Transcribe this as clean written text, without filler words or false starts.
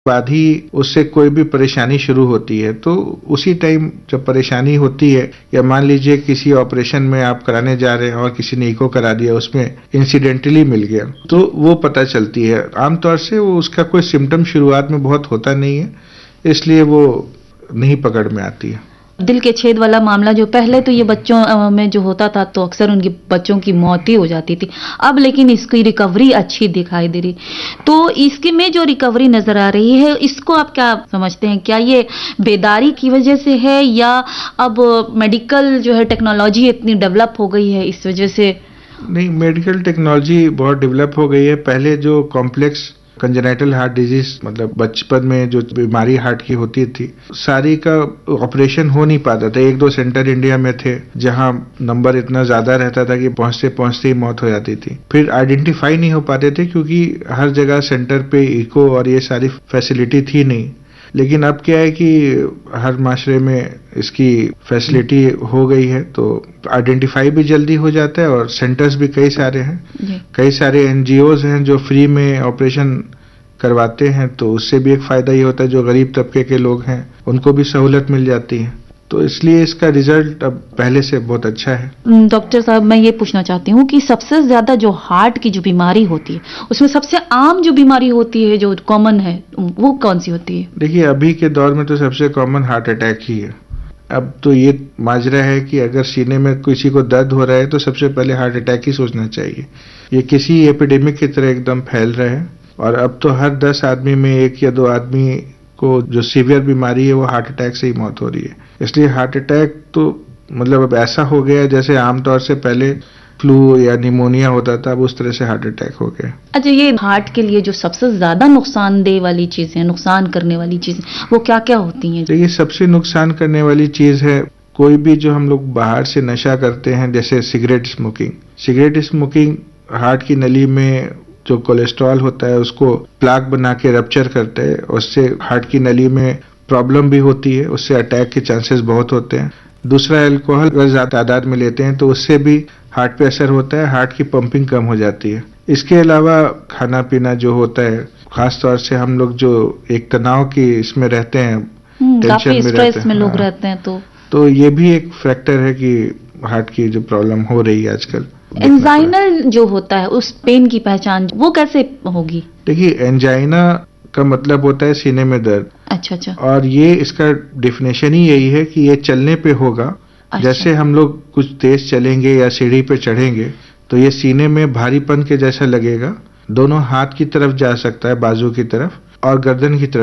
बाद ही उससे कोई भी परेशानी शुरू होती है। तो उसी टाइम जब परेशानी होती है, या मान लीजिए किसी ऑपरेशन में आप कराने जा रहे हैं और किसी ने इको करा दिया, उसमें इंसिडेंटली मिल गया, तो वो पता चलती है। आमतौर से वो उसका कोई सिम्टम शुरुआत में बहुत होता नहीं है, इसलिए वो नहीं पकड़ में आती है। दिल के छेद वाला मामला जो पहले तो ये बच्चों में जो होता था तो अक्सर उनकी बच्चों की मौत ही हो जाती थी, अब लेकिन इसकी रिकवरी अच्छी दिखाई दे रही। तो इसके में जो रिकवरी नजर आ रही है, इसको आप क्या समझते हैं? क्या ये बेदारी की वजह से है, या अब मेडिकल जो है टेक्नोलॉजी इतनी डेवलप हो गई है इस वजह से? नहीं, मेडिकल टेक्नोलॉजी बहुत डेवलप हो गई है। पहले जो कॉम्प्लेक्स कंजेनाइटल हार्ट डिजीज, मतलब बचपन में जो बीमारी हार्ट की होती थी, सारी का ऑपरेशन हो नहीं पाता था। 1-2 सेंटर इंडिया में थे जहां नंबर इतना ज्यादा रहता था कि पहुंचते पहुंचते ही मौत हो जाती थी। फिर आइडेंटिफाई नहीं हो पाते थे क्योंकि हर जगह सेंटर पे इको और ये सारी फैसिलिटी थी नहीं। लेकिन अब क्या है कि हर माशरे में इसकी फैसिलिटी हो गई है, तो आइडेंटिफाई भी जल्दी हो जाता है और सेंटर्स भी कई सारे हैं। कई सारे एनजीओज हैं जो फ्री में ऑपरेशन करवाते हैं, तो उससे भी एक फायदा ये होता है जो गरीब तबके के लोग हैं उनको भी सहूलत मिल जाती है। तो इसलिए इसका रिजल्ट अब पहले से बहुत अच्छा है। डॉक्टर साहब, मैं ये पूछना चाहती हूँ कि सबसे ज्यादा जो हार्ट की जो बीमारी होती है, उसमें सबसे आम जो बीमारी होती है जो कॉमन है, वो कौन सी होती है? देखिए, अभी के दौर में तो सबसे कॉमन हार्ट अटैक ही है। अब तो ये माजरा है कि अगर सीने में किसी को दर्द हो रहा है तो सबसे पहले हार्ट अटैक ही सोचना चाहिए। ये किसी एपिडेमिक की तरह एकदम फैल रहा है, और अब तो हर 10 आदमी में 1 या 2 आदमी को जो सीवियर बीमारी है वो हार्ट अटैक से ही मौत हो रही है। इसलिए हार्ट अटैक तो मतलब अब ऐसा हो गया जैसे आमतौर से पहले फ्लू या निमोनिया होता था, अब उस तरह से हार्ट अटैक हो गया। अच्छा, ये हार्ट के लिए जो सबसे ज्यादा नुकसानदेह वाली चीजें, नुकसान करने वाली चीजें, वो क्या क्या होती हैं? देखिए, सबसे नुकसान करने वाली चीज है कोई भी जो हम लोग बाहर से नशा करते हैं, जैसे cigarette smoking. Cigarette smoking heart की नली में जो कोलेस्ट्रॉल होता है उसको प्लाक बना के रप्चर करते हैं, उससे हार्ट की नली में प्रॉब्लम भी होती है, उससे अटैक के चांसेस बहुत होते हैं। दूसरा, अल्कोहल अगर ज्यादा तादाद में लेते हैं तो उससे भी हार्ट पे असर होता है, हार्ट की पंपिंग कम हो जाती है। इसके अलावा खाना पीना जो होता है, खासतौर से हम लोग जो एक तनाव की इसमें रहते हैं, टेंशन में रहते हैं, लोग रहते हैं, तो ये भी एक फैक्टर है कि हार्ट की जो प्रॉब्लम हो रही है आजकल। एंजाइनल जो होता है, उस पेन की पहचान वो कैसे होगी? देखिए, एंजाइना का मतलब होता है सीने में दर्द। अच्छा। और ये इसका डेफिनेशन ही यही है कि ये चलने पे होगा। अच्छा। जैसे हम लोग कुछ तेज चलेंगे या सीढ़ी पे चढ़ेंगे तो ये सीने में भारीपन के जैसा लगेगा। दोनों हाथ की तरफ जा सकता है, बाजू की तरफ और गर्दन की तरफ